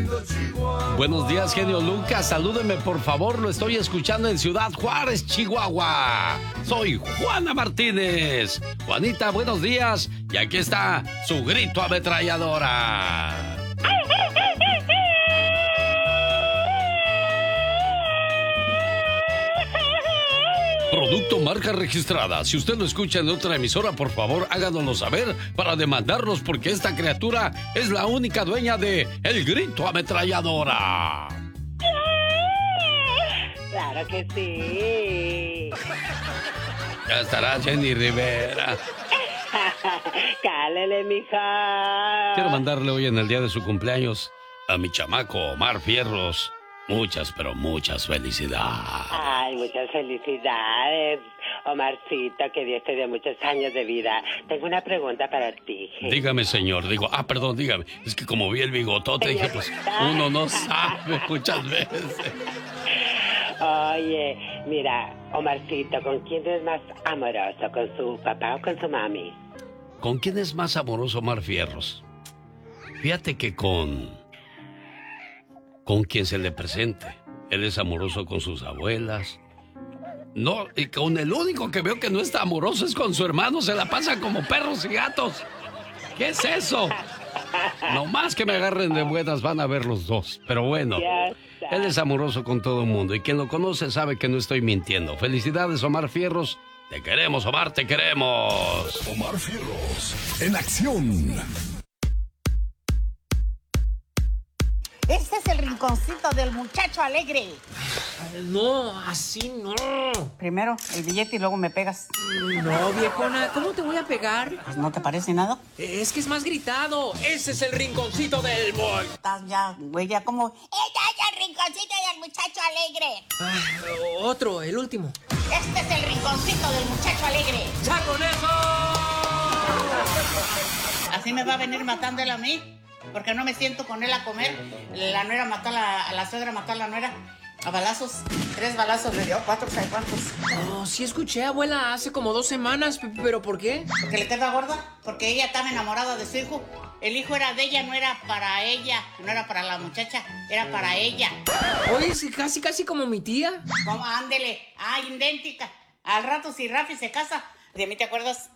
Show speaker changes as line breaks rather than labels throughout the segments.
Buenos días, genio Lucas. Salúdeme, por favor. Lo estoy escuchando en Ciudad Juárez, Chihuahua. Soy Juana Martínez. Juanita, buenos días. Y aquí está su grito ametralladora. Producto marca registrada. Si usted lo escucha en otra emisora, por favor, háganoslo saber para demandarlos, porque esta criatura es la única dueña de El Grito Ametralladora.
Claro que sí.
Ya estará Jenny Rivera.
Cálele, mija.
Quiero mandarle hoy en el día de su cumpleaños a mi chamaco Omar Fierros muchas, pero muchas felicidades.
Ay, muchas felicidades, Omarcito, que Dios te dé muchos años de vida. Tengo una pregunta para ti.
Dígame, señor. Perdón, dígame. Es que como vi el bigotote, dije, pues, uno no sabe muchas veces.
Oye, mira, Omarcito, ¿con quién es más amoroso? ¿Con su papá o con su mami?
¿Con quién es más amoroso Omar Fierros? Fíjate que con quien se le presente. Él es amoroso con sus abuelas. No, y con el único que veo que no está amoroso es con su hermano. Se la pasa como perros y gatos. ¿Qué es eso? No más que me agarren de buenas van a ver los dos. Pero bueno, él es amoroso con todo el mundo. Y quien lo conoce sabe que no estoy mintiendo. Felicidades, Omar Fierros. Te queremos, Omar, te queremos.
Omar Fierros, en acción.
Este es el rinconcito del muchacho alegre.
No, así no.
Primero el billete y luego me pegas.
No, viejona, ¿cómo te voy a pegar?
Pues no te parece nada.
Es que es más gritado. Ese es el rinconcito del boy.
Estás ya, güey, ya como... ¡Este es el rinconcito del muchacho alegre!
Otro, el último.
Este es el rinconcito del muchacho alegre.
¡Ya con eso!
¿Así me va a venir matando él a mí? Porque no me siento con él a comer. La nuera mató a la suegra, mató a la nuera a balazos. 3 balazos le dio, 4, ¿sabes cuántos?
Oh, sí escuché, abuela, hace como 2 semanas. ¿Pero por qué?
Porque le queda gorda. Porque ella estaba enamorada de su hijo. El hijo era de ella, no era para ella. No era para la muchacha, era para ella.
Oye, es casi como mi tía.
¿Cómo? Ándele. Ah, idéntica. Al rato si Rafi se casa, ¿de mí te acuerdas?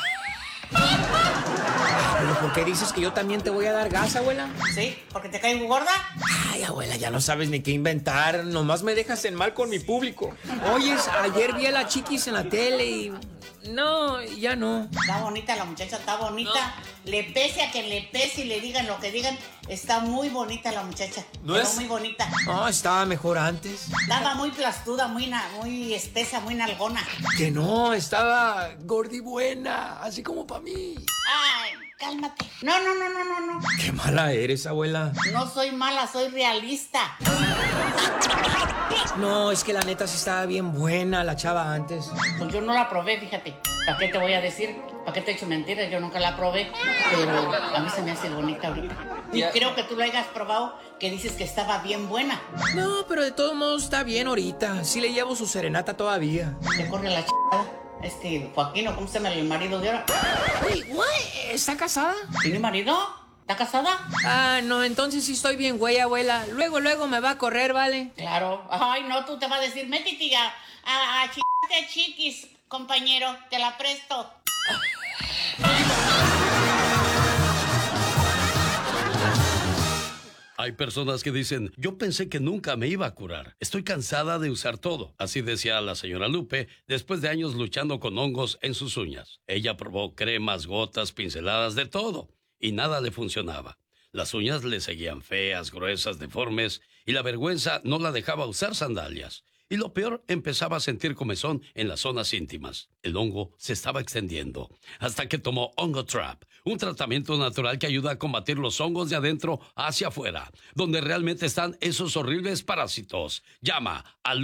¿Pero por qué dices que yo también te voy a dar gas, abuela?
Sí, porque te caigo gorda.
Ay, abuela, ya no sabes ni qué inventar. Nomás me dejas en mal con mi público. Oyes, ayer vi a la Chiquis en la tele y... No, ya no.
Está bonita la muchacha, está bonita. No. Le pese a quien le pese y le digan lo que digan, está muy bonita la muchacha.
¿No es?
Muy bonita.
No, estaba mejor antes.
Estaba muy plastuda, muy espesa, muy nalgona.
Que no, estaba gordibuena, así como para mí.
Ay, cálmate. No.
Qué mala eres, abuela.
No soy mala, soy realista.
No, es que la neta sí estaba bien buena la chava antes.
Pues yo no la probé, fíjate. ¿Para qué te voy a decir? ¿Para qué te he hecho mentiras? Yo nunca la probé, pero a mí se me hace bonita ahorita. Y creo que tú la hayas probado, que dices que estaba bien buena.
No, pero de todos modos está bien ahorita. Sí le llevo su serenata todavía.
Te corre la Joaquín, ¿cómo se llama el marido de ahora?
Uy, ¿está casada?
¿Tiene marido? ¿Está casada?
Ah, no, entonces sí estoy bien, güey, abuela. Luego me va a correr, ¿vale?
Claro. Ay, no, tú te vas a decir, métete a Chiquis, compañero, te la presto.
Hay personas que dicen, yo pensé que nunca me iba a curar. Estoy cansada de usar todo. Así decía la señora Lupe, después de años luchando con hongos en sus uñas. Ella probó cremas, gotas, pinceladas, de todo. Y nada le funcionaba. Las uñas le seguían feas, gruesas, deformes, y la vergüenza no la dejaba usar sandalias. Y lo peor, empezaba a sentir comezón en las zonas íntimas. El hongo se estaba extendiendo, hasta que tomó Ongotrap, un tratamiento natural que ayuda a combatir los hongos de adentro hacia afuera, donde realmente están esos horribles parásitos. Llama al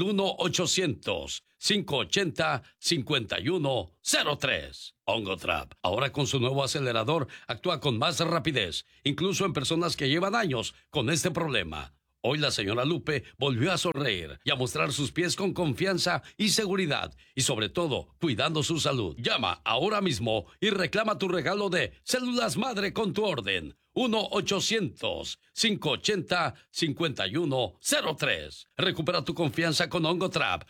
1-800-580-5103. Ongotrap, ahora con su nuevo acelerador, actúa con más rapidez, incluso en personas que llevan años con este problema. Hoy la señora Lupe volvió a sonreír y a mostrar sus pies con confianza y seguridad, y sobre todo, cuidando su salud. Llama ahora mismo y reclama tu regalo de Células Madre con tu orden. 1-800-580-5103. Recupera tu confianza con Ongotrap.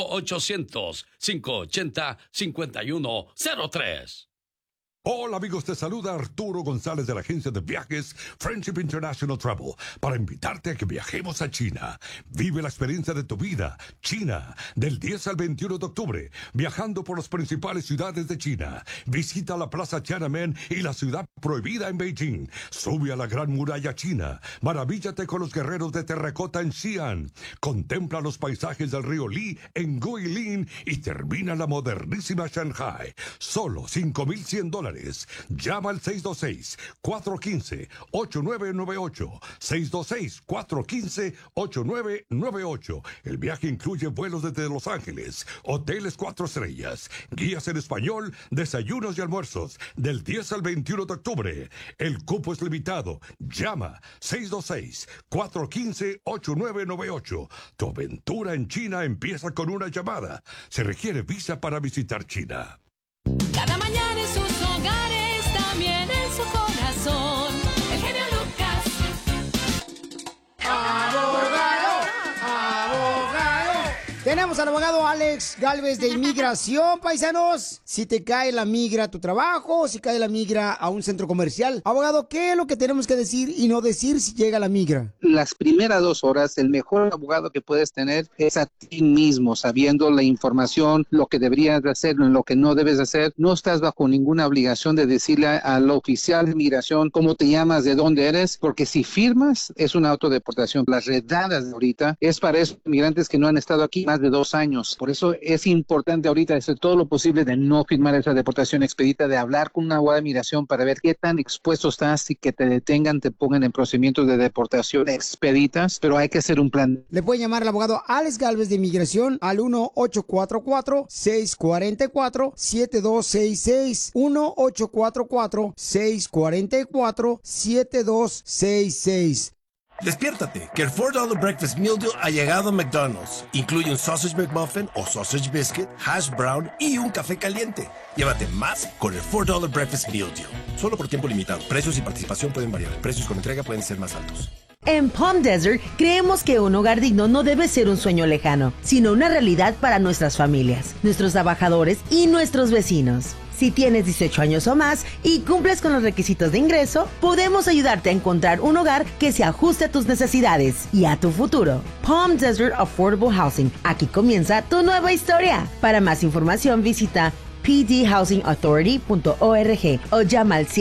1-800-580-5103.
Hola amigos, te saluda Arturo González de la agencia de viajes Friendship International Travel para invitarte a que viajemos a China. Vive la experiencia de tu vida. China, del 10 al 21 de octubre, viajando por las principales ciudades de China. Visita la Plaza Tiananmen y la ciudad prohibida en Beijing. Sube a la Gran Muralla China. Maravíllate con los guerreros de terracota en Xi'an. Contempla los paisajes del río Li en Guilin y termina la modernísima Shanghai. Solo $5,100. Llama al 626-415-8998. 626-415-8998. El viaje incluye vuelos desde Los Ángeles, hoteles 4 estrellas, guías en español, desayunos y almuerzos, del 10 al 21 de octubre. El cupo es limitado. Llama 626-415-8998. Tu aventura en China empieza con una llamada. Se requiere visa para visitar China.
Cada mañana en sus hogares, también en su corazón. El genio Lucas.
¡Abogado! ¡Abogado! Tenemos al abogado Alex Gálvez de Inmigración, paisanos. Si te cae la migra a tu trabajo, o si cae la migra a un centro comercial. Abogado, ¿qué es lo que tenemos que decir y no decir si llega la migra?
Las primeras 2 horas, el mejor abogado que puedes tener es a ti mismo, sabiendo la información, lo que deberías de hacer, lo que no debes hacer. No estás bajo ninguna obligación de decirle al oficial de inmigración cómo te llamas, de dónde eres, porque si firmas es una autodeportación. Las redadas de ahorita es para esos inmigrantes que no han estado aquí más de 2 años. Por eso es importante ahorita hacer todo lo posible de no firmar esa deportación expedita, de hablar con una abogada de inmigración para ver qué tan expuesto estás y que te detengan, te pongan en procedimientos de deportación expeditas, pero hay que hacer un plan.
Le pueden llamar al abogado Alex Gálvez de Inmigración al 1-844-644-7266. 1-844-644-7266.
Despiértate, que el $4 Breakfast Meal Deal ha llegado a McDonald's. Incluye un Sausage McMuffin o Sausage Biscuit, Hash Brown y un café caliente. Llévate más con el $4 Breakfast Meal Deal. Solo por tiempo limitado. Precios y participación pueden variar. Precios con entrega pueden ser más altos.
En Palm Desert creemos que un hogar digno no debe ser un sueño lejano, sino una realidad para nuestras familias, nuestros trabajadores y nuestros vecinos. Si tienes 18 años o más y cumples con los requisitos de ingreso, podemos ayudarte a encontrar un hogar que se ajuste a tus necesidades y a tu futuro. Palm Desert Affordable Housing. Aquí comienza tu nueva historia. Para más información visita pdhousingauthority.org o llama al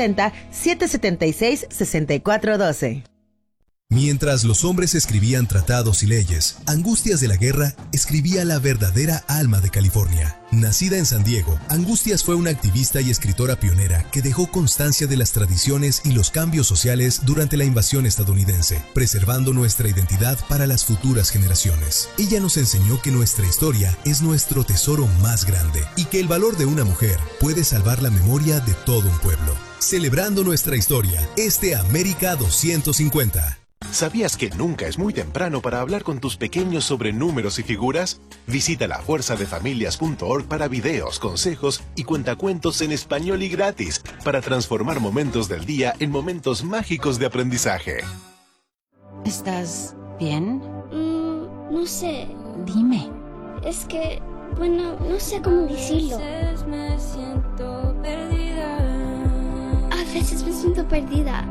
760-776-6412.
Mientras los hombres escribían tratados y leyes, Angustias de la Guerra escribía la verdadera alma de California. Nacida en San Diego, Angustias fue una activista y escritora pionera que dejó constancia de las tradiciones y los cambios sociales durante la invasión estadounidense, preservando nuestra identidad para las futuras generaciones. Ella nos enseñó que nuestra historia es nuestro tesoro más grande y que el valor de una mujer puede salvar la memoria de todo un pueblo. Celebrando nuestra historia, América 250.
¿Sabías que nunca es muy temprano para hablar con tus pequeños sobre números y figuras? Visita lafuerzadefamilias.org para videos, consejos y cuentacuentos en español y gratis para transformar momentos del día en momentos mágicos de aprendizaje.
¿Estás bien?
No sé.
Dime.
Es que, bueno, no sé cómo decirlo.
Me siento perdida.
A veces me siento perdida.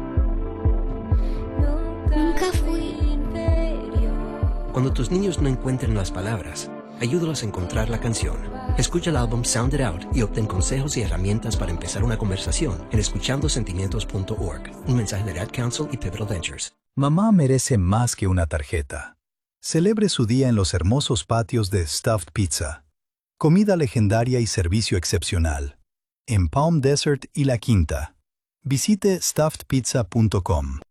Nunca fui.
Cuando tus niños no encuentren las palabras, ayúdalos a encontrar la canción. Escucha el álbum Sound It Out y obtén consejos y herramientas para empezar una conversación en escuchandosentimientos.org. Un mensaje de Ad Council y Pivotal Ventures.
Mamá merece más que una tarjeta. Celebre su día en los hermosos patios de Stuffed Pizza. Comida legendaria y servicio excepcional. En Palm Desert y La Quinta. Visite stuffedpizza.com.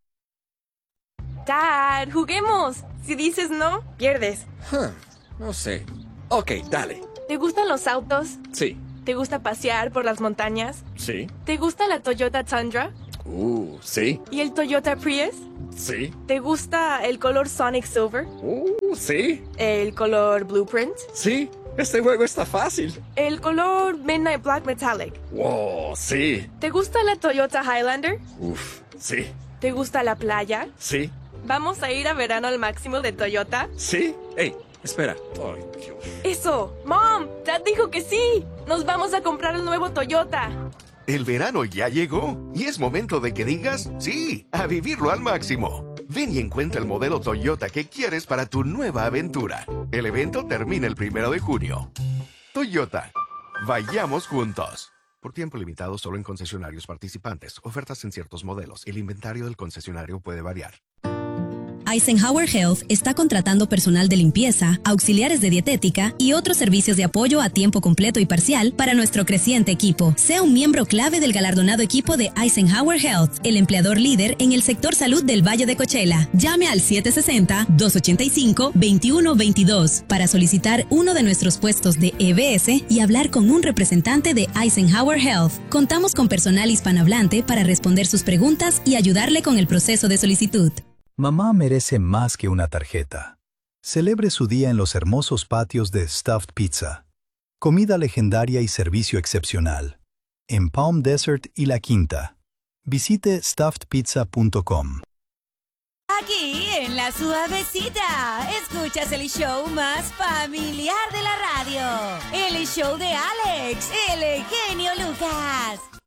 Dad, juguemos. Si dices no, pierdes.
No sé. Ok, dale.
¿Te gustan los autos?
Sí.
¿Te gusta pasear por las montañas?
Sí.
¿Te gusta la Toyota Tundra?
Sí.
¿Y el Toyota Prius? Sí. ¿Te gusta el color Sonic Silver?
Sí.
¿El color Blueprint?
Sí. Este juego está fácil.
¿El color Midnight Black Metallic?
Wow, sí.
¿Te gusta la Toyota Highlander?
Sí.
¿Te gusta la playa?
Sí.
¿Vamos a ir a verano al máximo de Toyota?
Sí. Hey, espera. Ay, Dios.
¡Eso! ¡Mom! Dad dijo que sí. Nos vamos a comprar el nuevo Toyota.
El verano ya llegó y es momento de que digas sí, a vivirlo al máximo. Ven y encuentra el modelo Toyota que quieres para tu nueva aventura. El evento termina el 1 de junio. Toyota, vayamos juntos. Por tiempo limitado solo en concesionarios participantes. Ofertas en ciertos modelos. El inventario del concesionario puede variar.
Eisenhower Health está contratando personal de limpieza, auxiliares de dietética y otros servicios de apoyo a tiempo completo y parcial para nuestro creciente equipo. Sea un miembro clave del galardonado equipo de Eisenhower Health, el empleador líder en el sector salud del Valle de Coachella. Llame al 760-285-2122 para solicitar uno de nuestros puestos de EBS y hablar con un representante de Eisenhower Health. Contamos con personal hispanohablante para responder sus preguntas y ayudarle con el proceso de solicitud.
Mamá merece más que una tarjeta. Celebre su día en los hermosos patios de Stuffed Pizza. Comida legendaria y servicio excepcional. En Palm Desert y La Quinta. Visite stuffedpizza.com.
Aquí en La Suavecita, escuchas el show más familiar de la radio. El show de Alex, el genio Lucas.